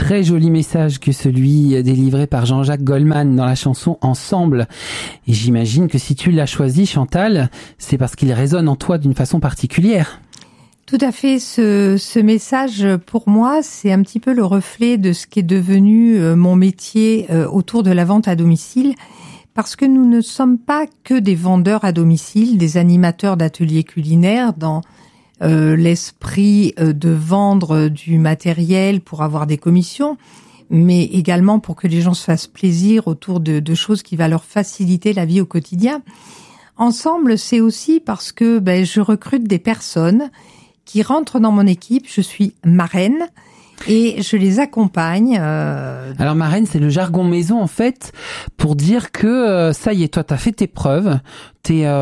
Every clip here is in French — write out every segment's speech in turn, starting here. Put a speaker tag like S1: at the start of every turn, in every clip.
S1: très joli message que celui délivré par Jean-Jacques Goldman dans la chanson Ensemble. Et j'imagine que si tu l'as choisi, Chantal, c'est parce qu'il résonne en toi d'une façon particulière.
S2: Tout à fait. Ce message, pour moi, c'est un petit peu le reflet de ce qui est devenu mon métier autour de la vente à domicile. Parce que nous ne sommes pas que des vendeurs à domicile, des animateurs d'ateliers culinaires dans l'esprit de vendre du matériel pour avoir des commissions, mais également pour que les gens se fassent plaisir autour de choses qui vont leur faciliter la vie au quotidien. Ensemble, c'est aussi parce que je recrute des personnes qui rentrent dans mon équipe. Je suis marraine. Et je les accompagne.
S1: Alors marraine, c'est le jargon maison en fait pour dire que ça y est, toi t'as fait tes preuves, tu es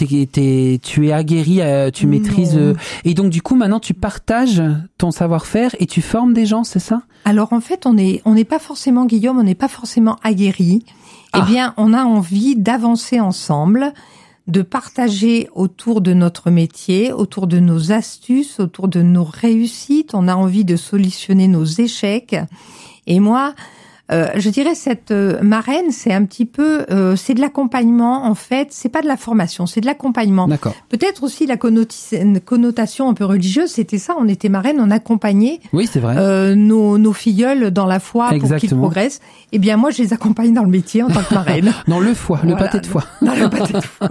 S1: aguerri, tu maîtrises et donc du coup maintenant tu partages ton savoir-faire et tu formes des gens, c'est ça?
S2: Alors en fait, on n'est pas forcément Guillaume, on n'est pas forcément aguerri. Eh bien, on a envie d'avancer ensemble, de partager autour de notre métier, autour de nos astuces, autour de nos réussites. On a envie de solutionner nos échecs. Et moi, je dirais cette marraine, c'est un petit peu, c'est de l'accompagnement en fait. C'est pas de la formation, c'est de l'accompagnement.
S1: D'accord.
S2: Peut-être aussi la connotation un peu religieuse, c'était ça. On était marraine, on accompagnait.
S1: Oui, c'est vrai.
S2: Nos filleuls dans la foi. Exactement. Pour qu'ils progressent. Eh bien, moi, je les accompagne dans le métier en tant que marraine.
S1: Dans le foie, le pâté de foie.
S2: Dans le pâté de foie.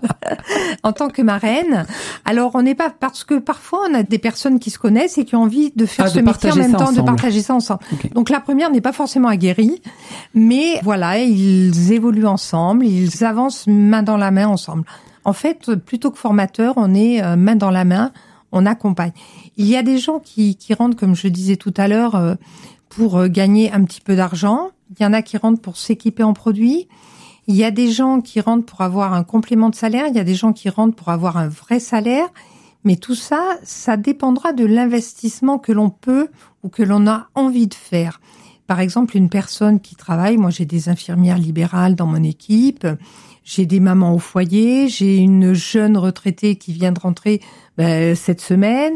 S2: En tant que marraine. Alors, on n'est pas, parce que parfois, on a des personnes qui se connaissent et qui ont envie de faire ce métier en même temps, de partager ça ensemble. Okay. Donc, la première n'est pas forcément aguerrie, mais voilà, ils évoluent ensemble, ils avancent main dans la main ensemble. En fait, plutôt que formateur, on est main dans la main, on accompagne. Il y a des gens qui rentrent, comme je disais tout à l'heure, pour gagner un petit peu d'argent. Il y en a qui rentrent pour s'équiper en produits. Il y a des gens qui rentrent pour avoir un complément de salaire. Il y a des gens qui rentrent pour avoir un vrai salaire. Mais tout ça, ça dépendra de l'investissement que l'on peut ou que l'on a envie de faire. Par exemple, une personne qui travaille, moi j'ai des infirmières libérales dans mon équipe, j'ai des mamans au foyer, j'ai une jeune retraitée qui vient de rentrer cette semaine.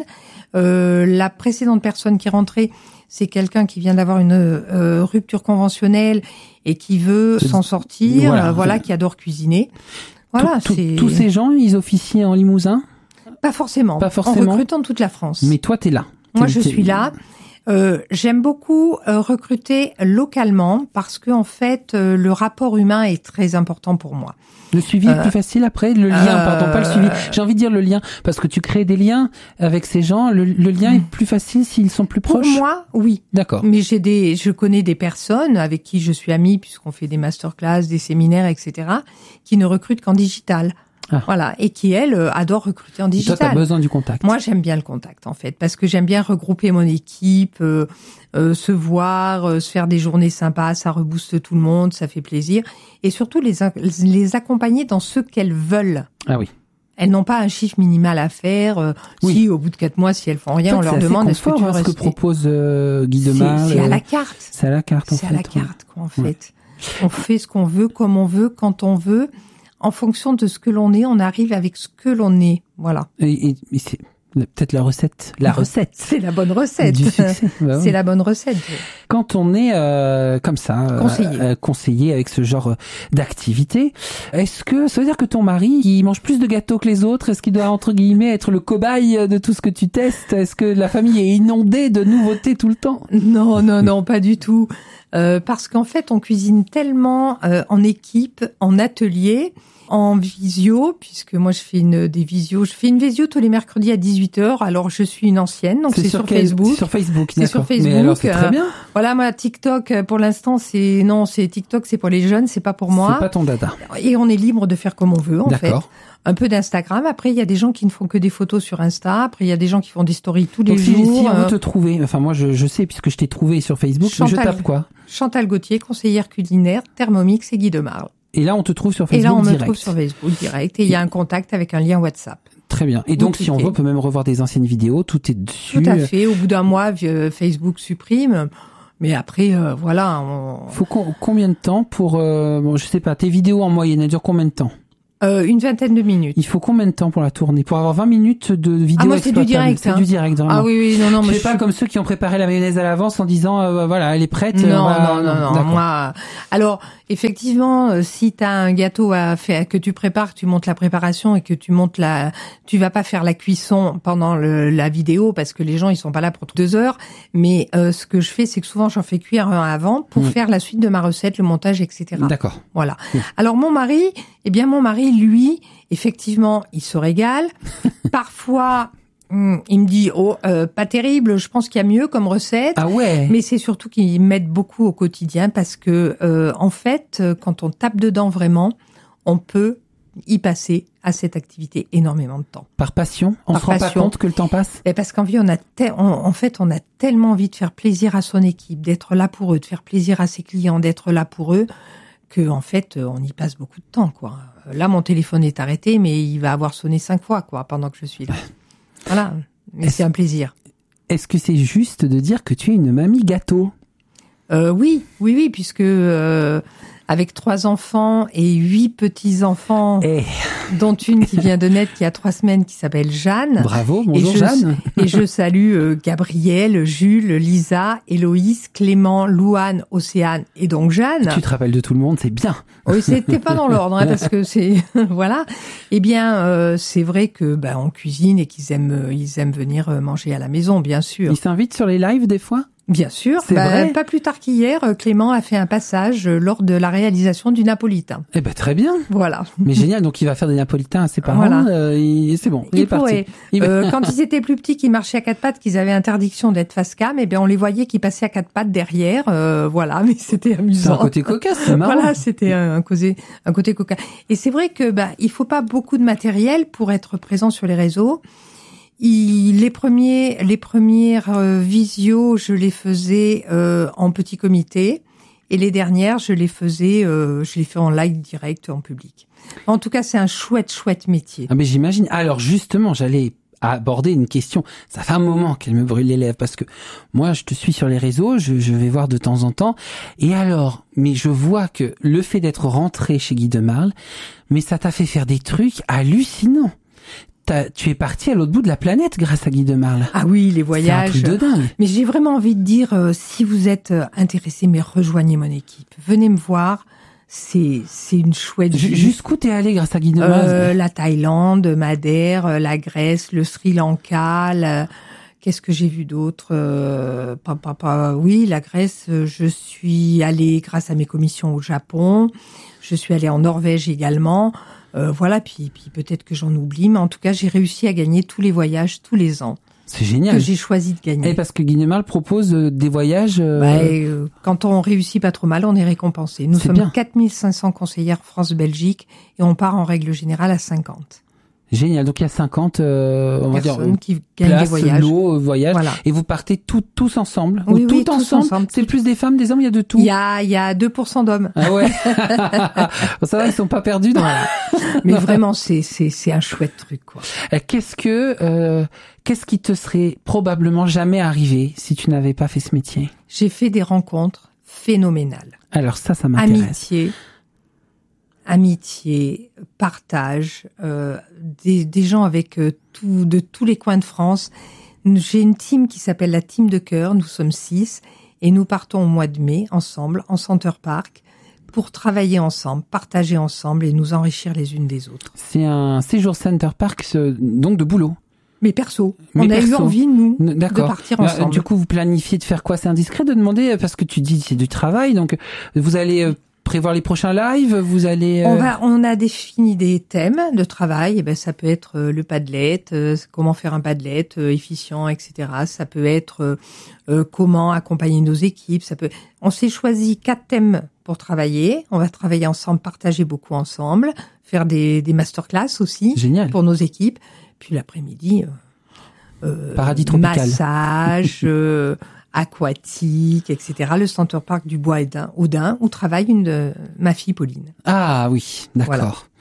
S2: La précédente personne qui est rentrée, c'est quelqu'un qui vient d'avoir une rupture conventionnelle et qui veut s'en sortir, voilà, qui adore cuisiner. Voilà,
S1: tous ces gens, ils officient en Limousin ?
S2: Pas forcément.
S1: Pas forcément.
S2: On recrute dans toute la France.
S1: Mais toi, t'es là.
S2: Moi, je suis là. J'aime beaucoup recruter localement parce que en fait, le rapport humain est très important pour moi.
S1: Le suivi est plus facile après, le lien, pardon, pas le suivi. J'ai envie de dire le lien, parce que tu crées des liens avec ces gens. Le lien est plus facile s'ils sont plus proches.
S2: Pour moi, oui.
S1: D'accord.
S2: Mais je connais des personnes avec qui je suis amie, puisqu'on fait des masterclass, des séminaires, etc., qui ne recrutent qu'en digital. Voilà, et qui, elle, adore recruter en digital.
S1: Et toi, t'as besoin du contact.
S2: Moi, j'aime bien le contact, en fait, parce que j'aime bien regrouper mon équipe, se voir, se faire des journées sympas, ça rebooste tout le monde, ça fait plaisir. Et surtout, les accompagner dans ce qu'elles veulent.
S1: Ah oui.
S2: Elles n'ont pas un chiffre minimal à faire. Si, au bout de 4 mois, si elles font rien, on leur demande est-ce que tu veux rester.
S1: Ce que propose Guy Demar.
S2: C'est à la carte.
S1: C'est à la carte, en fait.
S2: C'est à la carte, quoi, en fait. On fait ce qu'on veut, comme on veut, quand on veut. En fonction de ce que l'on est, on arrive avec ce que l'on est. Voilà.
S1: Et c'est peut-être la recette. La recette.
S2: C'est la bonne recette.
S1: Du succès. Bah oui.
S2: C'est la bonne recette.
S1: Quand on est comme ça, conseiller avec ce genre d'activité, est-ce que ça veut dire que ton mari, il mange plus de gâteaux que les autres? Est-ce qu'il doit, entre guillemets, être le cobaye de tout ce que tu testes? Est-ce que la famille est inondée de nouveautés tout le temps?
S2: Non, pas du tout. Parce qu'en fait, on cuisine tellement en équipe, en atelier, en visio, puisque moi je fais une visio tous les mercredis à 18h. Alors je suis une ancienne, donc c'est sur Facebook.
S1: C'est sur Facebook,
S2: c'est sur Facebook.
S1: Mais alors c'est très bien.
S2: Voilà, moi TikTok pour l'instant c'est TikTok, c'est pour les jeunes, c'est pas pour moi.
S1: C'est pas ton dada.
S2: Et on est libre de faire comme on veut en fait.
S1: D'accord.
S2: Un peu d'Instagram. Après, il y a des gens qui ne font que des photos sur Insta. Après, il y a des gens qui font des stories tous les jours.
S1: Si on veut te trouver, enfin moi je sais puisque je t'ai trouvé sur Facebook, je tape quoi?
S2: Chantal Gauthier, conseillère culinaire, Thermomix et Guy Demar.
S1: Et là, on te trouve sur Facebook direct.
S2: Et là, on me trouve sur Facebook direct. Et il y a un contact avec un lien WhatsApp.
S1: Très bien. Et donc, si on veut, on peut même revoir des anciennes vidéos. Tout est dessus.
S2: Tout à fait. Au bout d'un mois, Facebook supprime. Mais après, voilà.
S1: Faut combien de temps pour, je sais pas, tes vidéos en moyenne, elles durent combien de temps?
S2: Une vingtaine de minutes.
S1: Il faut combien de temps pour la tourner? Pour avoir 20 minutes de vidéo
S2: moi, c'est du direct.
S1: C'est du direct, vraiment.
S2: Ah oui, non.
S1: Je fais pas comme ceux qui ont préparé la mayonnaise à l'avance en disant, voilà, elle est prête.
S2: Non. Moi, alors, effectivement, si t'as un gâteau à faire, que tu prépares, tu montes la préparation et que tu montes tu vas pas faire la cuisson pendant la vidéo parce que les gens, ils sont pas là pour 2 heures. Mais, ce que je fais, c'est que souvent, j'en fais cuire un avant pour faire la suite de ma recette, le montage, etc.
S1: D'accord.
S2: Voilà. Alors, mon mari, lui, effectivement, il se régale. Parfois, il me dit pas terrible, je pense qu'il y a mieux comme recette.
S1: Ah ouais.
S2: Mais c'est surtout qu'il m'aide beaucoup au quotidien parce que en fait, quand on tape dedans vraiment, on peut y passer à cette activité énormément de temps.
S1: Par passion, on se rend pas compte que le temps passe.
S2: Et parce qu'en vie, on a tellement envie de faire plaisir à son équipe, d'être là pour eux, de faire plaisir à ses clients, d'être là pour eux, que en fait, on y passe beaucoup de temps, quoi. Là, mon téléphone est arrêté, mais il va avoir sonné 5 fois, quoi, pendant que je suis là. Voilà. Mais c'est un plaisir.
S1: Est-ce que c'est juste de dire que tu es une mamie gâteau?
S2: Oui, puisque avec 3 enfants et 8 petits-enfants, dont une qui vient de naître, qui a 3 semaines, qui s'appelle Jeanne.
S1: Bravo, bonjour Jeanne.
S2: Et je salue Gabriel, Jules, Lisa, Héloïse, Clément, Louane, Océane et donc Jeanne.
S1: Tu te rappelles de tout le monde, c'est bien.
S2: Oui, c'était pas dans l'ordre, parce que c'est voilà. Eh bien, c'est vrai que on cuisine et qu'ils aiment venir manger à la maison, bien sûr.
S1: Ils s'invitent sur les lives des fois?
S2: Bien sûr.
S1: C'est vrai.
S2: Pas plus tard qu'hier, Clément a fait un passage lors de la réalisation du napolitain.
S1: Eh ben très bien.
S2: Voilà.
S1: Mais génial. Donc il va faire des napolitains à ses parents.
S2: Voilà.
S1: C'est bon. Il est parti.
S2: Quand ils étaient plus petits, qu'ils marchaient à 4 pattes, qu'ils avaient interdiction d'être face cam, eh bien on les voyait qui passaient à 4 pattes derrière. Voilà. Mais c'était amusant.
S1: C'est un côté cocasse, c'est marrant.
S2: Voilà, c'était un côté cocasse. Et c'est vrai que il faut pas beaucoup de matériel pour être présent sur les réseaux. Les premières visios, je les faisais en petit comité, et les dernières, je les fais en live direct en public. En tout cas, c'est un chouette métier.
S1: Ah mais j'imagine. Alors justement, j'allais aborder une question. Ça fait un moment qu'elle me brûle les lèvres parce que moi, je te suis sur les réseaux, je vais voir de temps en temps. Et alors, mais je vois que le fait d'être rentré chez Guy Demarle, mais ça t'a fait faire des trucs hallucinants. Tu es parti à l'autre bout de la planète grâce à Guy Demarle.
S2: Ah oui, les voyages.
S1: C'est un truc de dingue.
S2: Mais j'ai vraiment envie de dire, si vous êtes intéressé, mais rejoignez mon équipe. Venez me voir. C'est une chouette vie.
S1: Jusqu'où t'es allé grâce à Guy Demarle?
S2: La Thaïlande, Madère, la Grèce, le Sri Lanka. Qu'est-ce que j'ai vu d'autre? Oui, la Grèce. Je suis allée grâce à mes commissions au Japon. Je suis allée en Norvège également. Voilà, puis peut-être que j'en oublie, mais en tout cas, j'ai réussi à gagner tous les voyages tous les ans.
S1: C'est génial.
S2: Que j'ai choisi de gagner.
S1: Et parce que Guy Demarle propose des voyages...
S2: quand on réussit pas trop mal, on est récompensé. Nous sommes 4500 conseillères France-Belgique et on part en règle générale à 50.
S1: Génial. Donc il y a 50 on va dire,
S2: qui gagnent des voyages.
S1: Voyage. Voilà. Et vous partez tous ensemble. Oui, tous ensemble. C'est plus des femmes, des hommes, il y a de tout.
S2: Il y a 2% d'hommes.
S1: Ah ouais. Ça va, ils sont pas perdus. Voilà.
S2: Mais vraiment, c'est un chouette truc, quoi.
S1: Qu'est-ce qui te serait probablement jamais arrivé si tu n'avais pas fait ce métier? J'ai fait
S2: des rencontres phénoménales.
S1: Alors ça m'intéresse.
S2: Amitié, partage, des gens avec de tous les coins de France. J'ai une team qui s'appelle la Team de Cœur, nous sommes 6, et nous partons au mois de mai, ensemble, en Center Park, pour travailler ensemble, partager ensemble et nous enrichir les unes des autres.
S1: C'est un séjour Center Park, donc de boulot.
S2: Mais perso. On a eu envie, nous, de partir ensemble.
S1: Du coup, vous planifiez de faire quoi? C'est indiscret de demander, parce que tu dis c'est du travail, donc vous allez... prévoir les prochains lives, vous allez...
S2: On a défini des thèmes de travail. Ça peut être le Padlet, comment faire un Padlet efficient, etc. Ça peut être comment accompagner nos équipes. On s'est choisi 4 thèmes pour travailler. On va travailler ensemble, partager beaucoup ensemble, faire des masterclass aussi.
S1: Génial.
S2: Pour nos équipes. Puis l'après-midi,
S1: paradis tropical.
S2: Massage... aquatique, etc. Le Center Park du Bois Audin, où travaille ma fille Pauline.
S1: Ah oui, d'accord.
S2: Voilà.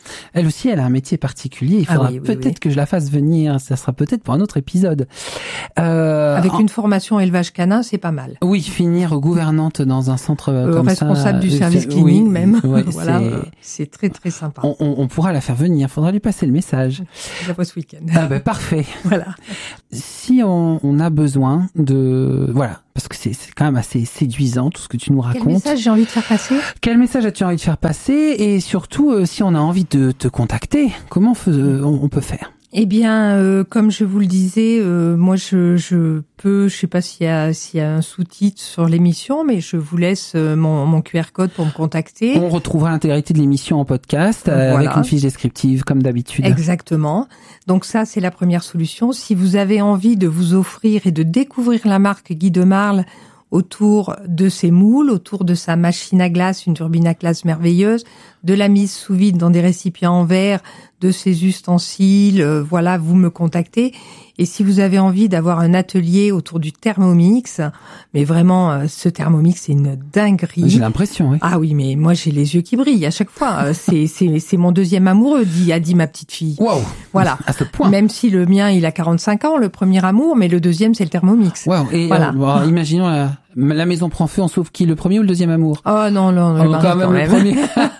S1: Elle aussi, elle a un métier particulier. Il faudra peut-être que je la fasse venir. Ça sera peut-être pour un autre épisode.
S2: Avec une formation élevage canin, c'est pas mal.
S1: Oui, finir gouvernante dans un centre comme
S2: responsable du service cleaning même. Voilà, c'est très très sympa.
S1: On pourra la faire venir. Faudra lui passer le message.
S2: Je la vois ce week-end.
S1: Ah ben parfait.
S2: Voilà.
S1: Si on a besoin de parce que c'est quand même assez séduisant tout ce que tu nous racontes.
S2: Quel message j'ai envie de faire passer ?
S1: Quel message as-tu envie de faire passer ? Et surtout, si on a envie de te contacter, comment on peut faire ?
S2: Eh bien, comme je vous le disais, moi je peux, je sais pas s'il y a un sous-titre sur l'émission, mais je vous laisse mon QR code pour me contacter.
S1: On retrouvera l'intégralité de l'émission en podcast avec une fiche descriptive comme d'habitude.
S2: Exactement. Donc ça, c'est la première solution. Si vous avez envie de vous offrir et de découvrir la marque Guy de Marle autour de ses moules, autour de sa machine à glace, une turbine à glace merveilleuse, de la mise sous vide dans des récipients en verre, de ses ustensiles, vous me contactez. Et si vous avez envie d'avoir un atelier autour du Thermomix, mais vraiment, ce Thermomix, c'est une dinguerie.
S1: J'ai l'impression, oui.
S2: Ah oui, mais moi, j'ai les yeux qui brillent à chaque fois. C'est mon deuxième amoureux, a dit ma petite fille.
S1: Waouh.
S2: Voilà.
S1: À ce point.
S2: Même si le mien, il a 45 ans, le premier amour, mais le deuxième, c'est le Thermomix.
S1: Waouh. Et imaginons la maison prend feu, on sauve qui, le premier ou le deuxième amour ?
S2: Oh non,
S1: quand même le premier.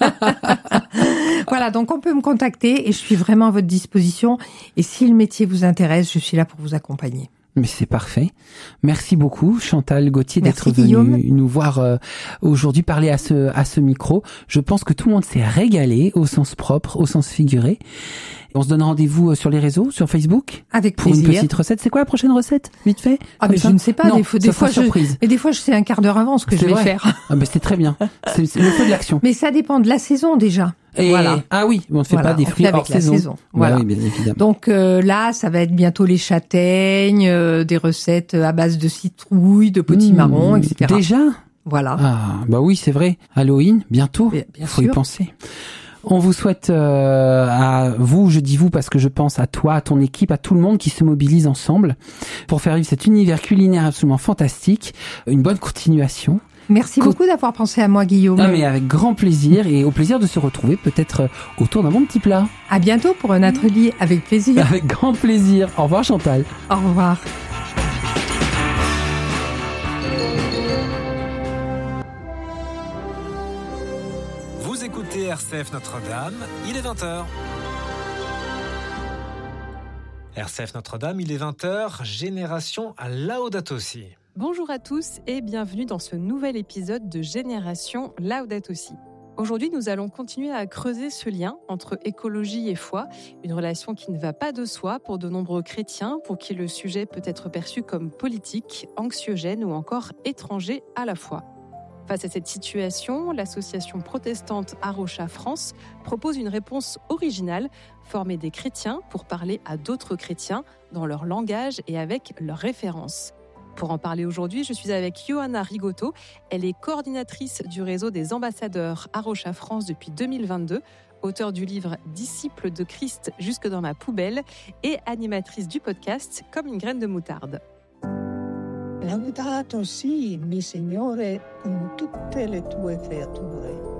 S2: Voilà, donc on peut me contacter et je suis vraiment à votre disposition. Et si le métier vous intéresse, je suis là pour vous accompagner.
S1: Mais c'est parfait. Merci beaucoup, Chantal Gauthier, d'être venue nous voir aujourd'hui, parler à ce micro. Je pense que tout le monde s'est régalé au sens propre, au sens figuré. On se donne rendez-vous sur les réseaux, sur Facebook.
S2: Avec
S1: plaisir. Pour une petite recette. C'est quoi la prochaine recette, vite fait?
S2: Mais je ne sais pas.
S1: Non,
S2: des fois, je sais un quart d'heure avant ce que je vais faire.
S1: Ah, c'est très bien. C'est le feu de l'action.
S2: Mais ça dépend de la saison déjà.
S1: Et ah oui, on ne fait pas des fruits hors saison.
S2: Voilà.
S1: Oui, bien évidemment.
S2: Donc là, ça va être bientôt les châtaignes, des recettes à base de citrouille, de potimarron, etc.
S1: Déjà?
S2: Voilà.
S1: Ah, bah oui, c'est vrai. Halloween, bientôt. Bien faut sûr. Y penser. On vous souhaite à vous, je dis vous parce que je pense à toi, à ton équipe, à tout le monde qui se mobilise ensemble pour faire vivre cet univers culinaire absolument fantastique. Une bonne continuation.
S2: Merci beaucoup d'avoir pensé à moi, Guillaume.
S1: Ah, mais avec grand plaisir et au plaisir de se retrouver peut-être autour d'un bon petit plat.
S2: À bientôt pour un atelier, avec plaisir.
S1: Avec grand plaisir. Au revoir, Chantal.
S2: Au revoir.
S3: Vous écoutez RCF Notre-Dame, il est 20h. RCF Notre-Dame, il est 20h, Génération Laudato Si.
S4: Bonjour à tous et bienvenue dans ce nouvel épisode de Génération Laudato Si. Aujourd'hui, nous allons continuer à creuser ce lien entre écologie et foi, une relation qui ne va pas de soi pour de nombreux chrétiens, pour qui le sujet peut être perçu comme politique, anxiogène ou encore étranger à la foi. Face à cette situation, l'association protestante Arocha France propose une réponse originale, former des chrétiens pour parler à d'autres chrétiens dans leur langage et avec leurs références. Pour en parler aujourd'hui, je suis avec Johanna Rigotto. Elle est coordinatrice du réseau des ambassadeurs Arocha France depuis 2022, auteure du livre « Disciples de Christ jusque dans ma poubelle » et animatrice du podcast « Comme une graine de moutarde ».
S5: Laudato si, mi Signore, con tutte le tue creature.